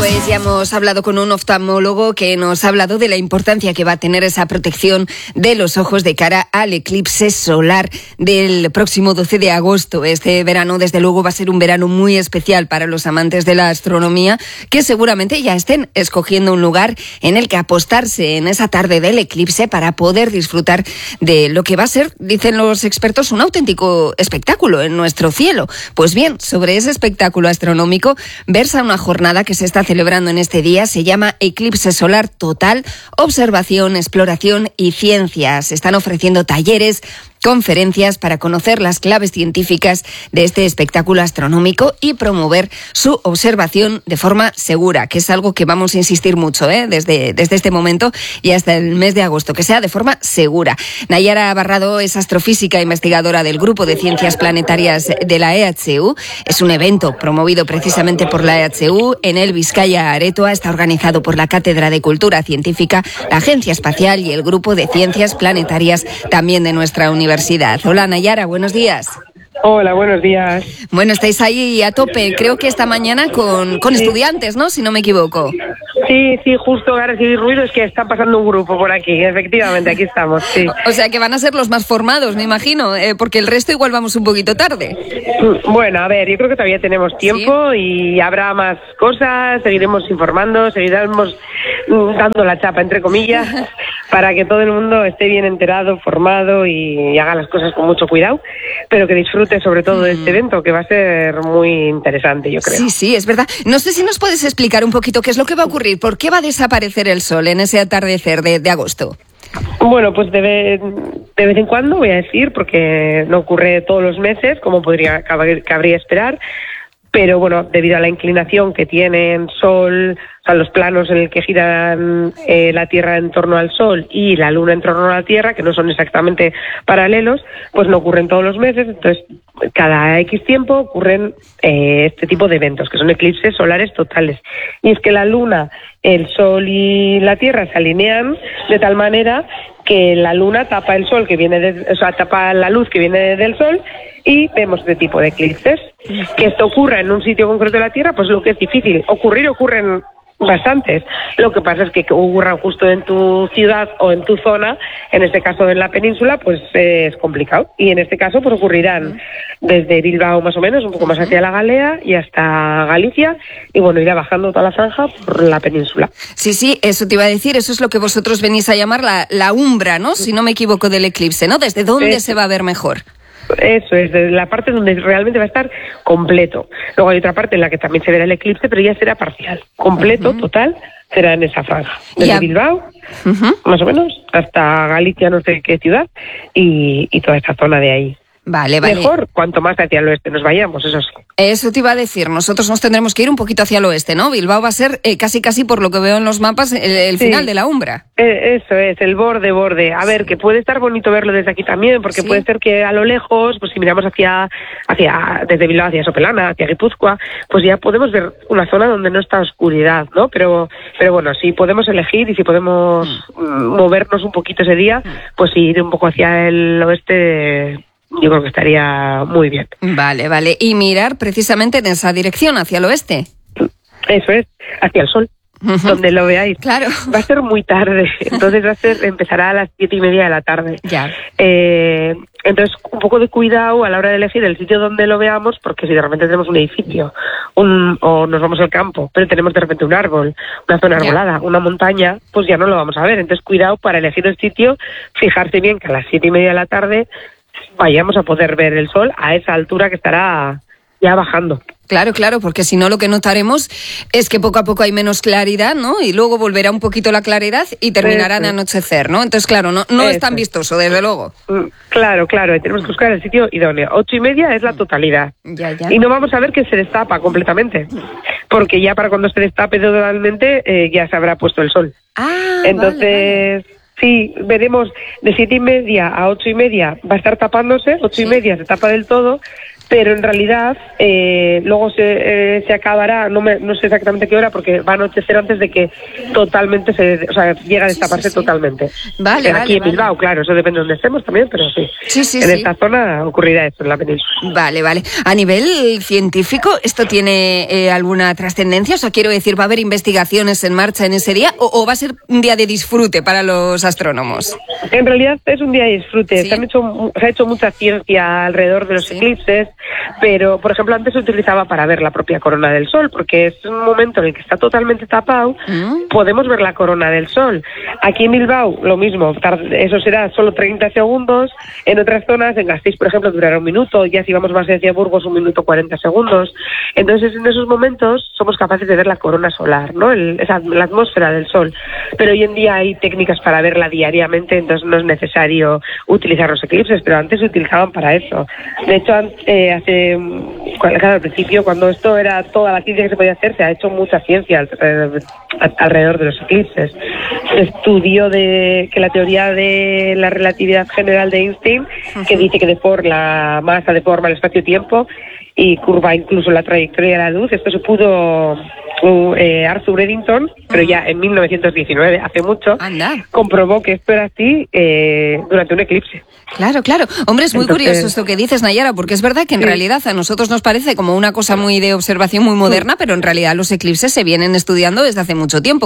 Pues ya hemos hablado con un oftalmólogo que nos ha hablado de la importancia que va a tener esa protección de los ojos de cara al eclipse solar del próximo 12 de agosto. Este verano, desde luego, va a ser un verano muy especial para los amantes de la astronomía, que seguramente ya estén escogiendo un lugar en el que apostarse en esa tarde del eclipse para poder disfrutar de lo que va a ser, dicen los expertos, un auténtico espectáculo en nuestro cielo. Pues bien, sobre ese espectáculo astronómico versa una jornada que se está celebrando en este día. Se llama Eclipse Solar Total, Observación, Exploración y Ciencias. Se están ofreciendo talleres, conferencias para conocer las claves científicas de este espectáculo astronómico y promover su observación de forma segura, que es algo que vamos a insistir mucho desde este momento y hasta el mes de agosto, que sea de forma segura. Nayara Barrado es astrofísica e investigadora del Grupo de Ciencias Planetarias de la EHU. Es un evento promovido precisamente por la EHU en el Vizcaya Aretoa. Está organizado por la Cátedra de Cultura Científica, la Agencia Espacial y el Grupo de Ciencias Planetarias también de nuestra universidad. Hola Nayara, buenos días. Hola, buenos días. Bueno, estáis ahí a tope, creo que esta mañana con estudiantes, ¿no? Si no me equivoco. Sí, justo a recibir ruido, es que está pasando un grupo por aquí, efectivamente, aquí estamos, sí. O sea que van a ser los más formados, me imagino, porque el resto igual vamos un poquito tarde. Bueno, a ver, yo creo que todavía tenemos tiempo, ¿sí? Y habrá más cosas, seguiremos informando, seguiremos dando la chapa, entre comillas, para que todo el mundo esté bien enterado, formado y haga las cosas con mucho cuidado, pero que disfrute sobre todo de este evento, que va a ser muy interesante, yo creo. Sí, es verdad. No sé si nos puedes explicar un poquito qué es lo que va a ocurrir, por qué va a desaparecer el sol en ese atardecer de agosto. Bueno, pues de vez en cuando, voy a decir, porque no ocurre todos los meses, como cabría esperar, pero bueno, debido a la inclinación que tiene el Sol, o sea, los planos en el que giran la Tierra en torno al Sol y la Luna en torno a la Tierra, que no son exactamente paralelos, pues no ocurren todos los meses. Entonces, cada X tiempo ocurren este tipo de eventos, que son eclipses solares totales. Y es que la Luna, el Sol y la Tierra se alinean de tal manera que la Luna tapa el Sol, tapa la luz que viene del Sol, y vemos este tipo de eclipses. Que esto ocurra en un sitio concreto de la Tierra, pues lo que es difícil. Ocurren bastantes. Lo que pasa es que ocurran justo en tu ciudad o en tu zona, en este caso en la península, pues es complicado. Y en este caso pues ocurrirán desde Bilbao más o menos, un poco más hacia la Galea y hasta Galicia, y bueno, irá bajando toda la franja por la península. Sí, eso te iba a decir, eso es lo que vosotros venís a llamar la umbra, ¿no? Si no me equivoco, del eclipse, ¿no? ¿Desde dónde se va a ver mejor? Eso es, de la parte donde realmente va a estar completo. Luego hay otra parte en la que también se verá el eclipse, pero ya será parcial. Completo, total, será en esa franja. Desde Bilbao, más o menos, hasta Galicia, no sé qué ciudad, y toda esta zona de ahí. Vale. Mejor cuanto más hacia el oeste nos vayamos, eso sí. Eso te iba a decir, nosotros nos tendremos que ir un poquito hacia el oeste, ¿no? Bilbao va a ser casi por lo que veo en los mapas el final de la umbra. Eso es, el borde. A ver, que puede estar bonito verlo desde aquí también, porque puede ser que a lo lejos, pues si miramos desde Bilbao hacia Sopelana, hacia Guipúzcoa, pues ya podemos ver una zona donde no está oscuridad, ¿no? Pero bueno, si podemos elegir y si podemos movernos un poquito ese día, pues ir un poco hacia el oeste, yo creo que estaría muy bien. Vale. Y mirar precisamente en esa dirección, hacia el oeste. Eso es, hacia el sol, donde lo veáis. Claro. Va a ser muy tarde, entonces empezará a las 7:30 de la tarde. Ya. Entonces, un poco de cuidado a la hora de elegir el sitio donde lo veamos, porque si de repente tenemos un edificio o nos vamos al campo, pero tenemos de repente un árbol, una zona arbolada, una montaña, pues ya no lo vamos a ver. Entonces, cuidado para elegir el sitio, fijarse bien que a las 7:30 de la tarde vayamos a poder ver el sol a esa altura que estará ya bajando. Claro, porque si no lo que notaremos es que poco a poco hay menos claridad, ¿no? Y luego volverá un poquito la claridad y terminará de anochecer, ¿no? Entonces, claro, no es tan vistoso, desde luego. Claro, tenemos que buscar el sitio idóneo. 8:30 es la totalidad. Ya. Y no vamos a ver que se destapa completamente, porque ya para cuando se destape totalmente ya se habrá puesto el sol. Entonces, vale. Sí, veremos de 7:30 a 8:30 va a estar tapándose, 8:30 se tapa del todo, pero en realidad luego se acabará, no sé exactamente qué hora, porque va a anochecer antes de que totalmente llega a destaparse totalmente. Vale, aquí en Bilbao, claro, eso depende de donde estemos también, pero sí. En esta zona ocurrirá esto, en la península. Vale. A nivel científico, ¿esto tiene alguna trascendencia? O sea, quiero decir, ¿va a haber investigaciones en marcha en ese día o va a ser un día de disfrute para los astrónomos? En realidad es un día de disfrute. ¿Sí? Se ha hecho mucha ciencia alrededor de los eclipses, pero, por ejemplo, antes se utilizaba para ver la propia corona del Sol, porque es un momento en el que está totalmente tapado, podemos ver la corona del Sol. Aquí en Bilbao, lo mismo, eso será solo 30 segundos. En otras zonas, en Gasteiz, por ejemplo, durará un minuto, ya si vamos más hacia Burgos, 1 minuto 40 segundos. Entonces, en esos momentos somos capaces de ver la corona solar, ¿no? La atmósfera del Sol. Pero hoy en día hay técnicas para verla diariamente, entonces no es necesario utilizar los eclipses, pero antes se utilizaban para eso. De hecho, al principio, cuando esto era toda la ciencia que se podía hacer, se ha hecho mucha ciencia alrededor de los eclipses. Se estudió que la teoría de la relatividad general de Einstein, que dice que la masa deforma el espacio-tiempo y curva incluso la trayectoria de la luz. Esto se pudo Arthur Eddington, pero ya en 1919, hace mucho, comprobó que esto era así durante un eclipse. Claro. Hombre, es muy curioso esto que dices, Nayara, porque es verdad que en realidad a nosotros nos parece como una cosa muy de observación muy moderna, pero en realidad los eclipses se vienen estudiando desde hace mucho tiempo,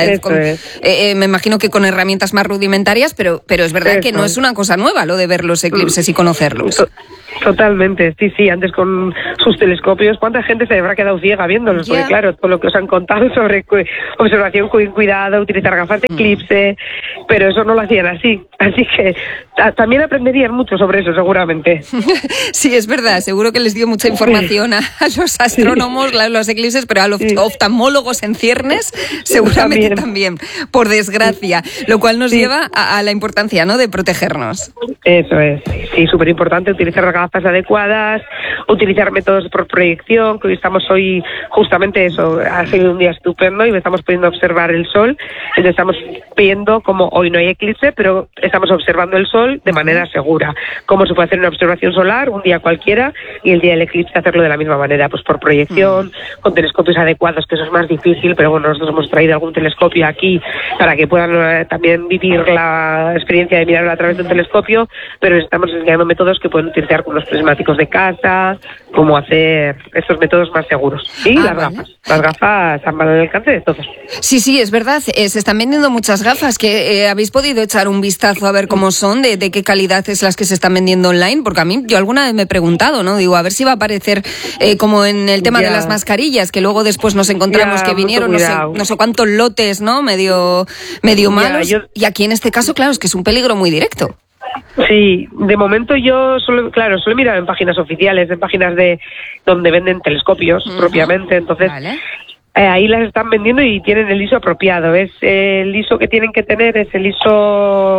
me imagino que con herramientas más rudimentarias, pero es verdad que no es una cosa nueva lo de ver los eclipses y conocerlos. Totalmente, sí, antes con sus telescopios, ¿cuánta gente se habrá quedado ciega viéndolos? Porque claro, todo lo que os han contado sobre observación con cuidado, utilizar gafas de eclipse, pero eso no lo hacían así que también aprenderían mucho sobre eso seguramente. Sí, es verdad, seguro que les dio mucha información a los astrónomos, los eclipses, pero a los oftalmólogos en ciernes seguramente también, por desgracia, lo cual nos lleva a la importancia, ¿no?, de protegernos. Eso es, sí, súper importante utilizar gafas adecuadas, utilizar métodos por proyección, que hoy justamente eso, ha sido un día estupendo y estamos pudiendo observar el Sol, entonces estamos viendo como hoy no hay eclipse, pero estamos observando el Sol de manera segura, como se puede hacer una observación solar un día cualquiera y el día del eclipse hacerlo de la misma manera, pues por proyección, con telescopios adecuados, que eso es más difícil, pero bueno, nosotros hemos traído algún telescopio aquí para que puedan también vivir la experiencia de mirarlo a través de un telescopio, pero estamos enseñando métodos que pueden utilizar con los prismáticos de casa, cómo hacer estos métodos más seguros. Y las gafas están al alcance de todos. Sí, es verdad, se están vendiendo muchas gafas, que habéis podido echar un vistazo a ver cómo son, de qué calidad es las que se están vendiendo online, porque a mí, yo alguna vez me he preguntado, ¿no? Digo, a ver si va a aparecer como en el tema de las mascarillas, que luego después nos encontramos que vinieron no sé cuántos lotes, ¿no? Medio malos, y aquí en este caso, claro, es que es un peligro muy directo. Sí, de momento yo solo mirar en páginas oficiales, en páginas donde venden telescopios propiamente, entonces ahí las están vendiendo y tienen el ISO apropiado. El ISO que tienen que tener es el ISO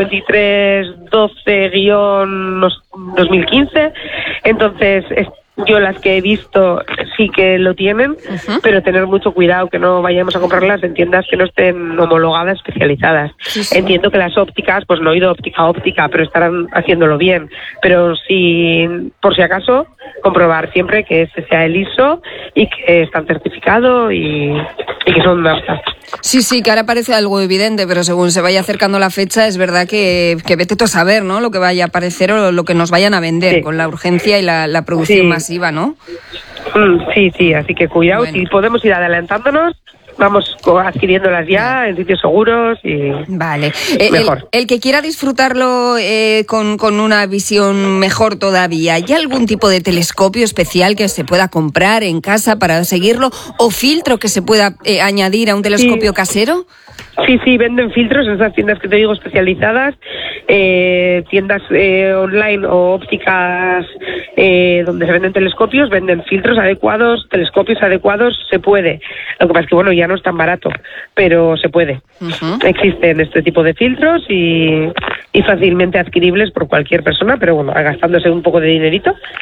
12312-2015, entonces yo las que he visto sí que lo tienen, pero tener mucho cuidado que no vayamos a comprarlas en tiendas que no estén homologadas, especializadas. Entiendo que las ópticas, pues no he ido óptica, pero estarán haciéndolo bien. Pero por si acaso, comprobar siempre que ese sea el ISO y que están certificados y que son aptas. Sí, que ahora parece algo evidente, pero según se vaya acercando la fecha, es verdad que vete tú a saber, ¿no?, lo que vaya a aparecer o lo que nos vayan a vender con la urgencia y la producción masiva, ¿no? Sí, así que cuidado, si podemos ir adelantándonos, vamos adquiriéndolas ya en sitios seguros y mejor. El que quiera disfrutarlo con una visión mejor todavía, ¿hay algún tipo de telescopio especial que se pueda comprar en casa para seguirlo o filtro que se pueda añadir a un telescopio casero? Sí, venden filtros en esas tiendas que te digo especializadas, tiendas online o ópticas donde se venden telescopios, venden filtros adecuados, telescopios adecuados, se puede. Lo que pasa es que bueno, ya no es tan barato, pero se puede. Existen este tipo de filtros y fácilmente adquiribles por cualquier persona, pero bueno, gastándose un poco de dinerito.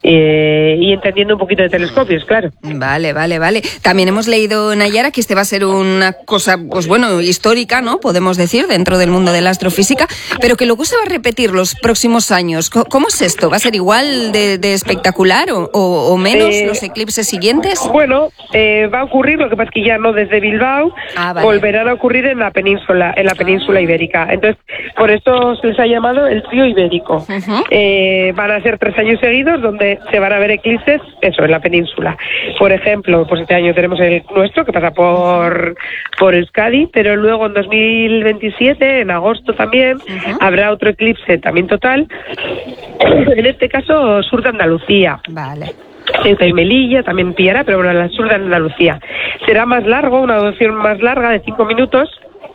y entendiendo un poquito de telescopios, claro. Vale. También hemos leído, Nayara, que este va a ser una cosa, pues bueno, histórica, ¿no? Podemos decir, dentro del mundo de la astrofísica, pero que luego se va a repetir los próximos años. ¿Cómo es esto? ¿Va a ser igual de espectacular o menos los eclipses siguientes? Bueno, va a ocurrir, lo que pasa es que ya no desde Bilbao, vale. Volverán a ocurrir en la península ibérica. Entonces, por eso se les ha llamado el trío ibérico. Van a ser 3 años seguidos donde se van a ver eclipses, eso, en la península. Por ejemplo, pues este año tenemos el nuestro, que pasa por Euskadi, pero luego en 2027, en agosto también, habrá otro eclipse también total, en este caso sur de Andalucía. Vale. Ceuta y Melilla también pillará, pero bueno, en el sur de Andalucía. Será más largo, una duración más larga de 5 minutos,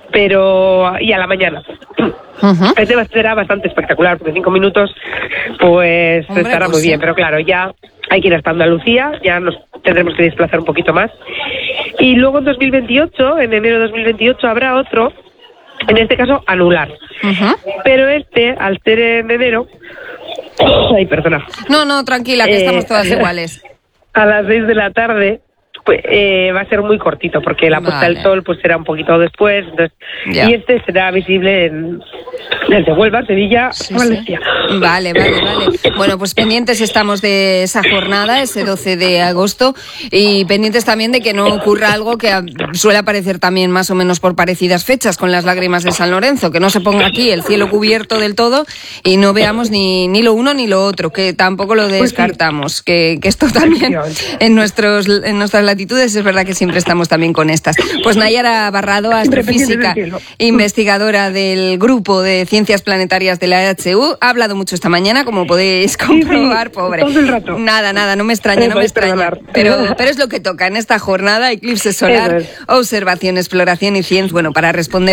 y a la mañana. Este será bastante espectacular, porque 5 minutos pues estará muy bien, pero claro, ya hay que ir hasta Andalucía, ya nos tendremos que desplazar un poquito más. Y luego en 2028, en enero de 2028, habrá otro, en este caso anular. Pero al ser en enero... Ay, perdona. No, tranquila, que estamos todas iguales. A las 6 de la tarde... Pues, va a ser muy cortito porque la puesta del sol pues será un poquito después, entonces, y este será visible desde Huelva, Sevilla, Valencia. Sí. Vale. Bueno, pues pendientes estamos de esa jornada, ese 12 de agosto, y pendientes también de que no ocurra algo que suele aparecer también más o menos por parecidas fechas con las lágrimas de San Lorenzo, que no se ponga aquí el cielo cubierto del todo y no veamos ni lo uno ni lo otro, que tampoco lo descartamos, que esto también en nuestras latitudes es verdad que siempre estamos también con estas. Pues Nayara Barrado, astrofísica, investigadora del Grupo de Ciencias Planetarias de la EHU, ha hablado mucho esta mañana, como podéis comprobar, pobre. Todo el rato. Nada, no me extraña. Pero es lo que toca en esta jornada, eclipse solar, observación, exploración y ciencia. Bueno, para responder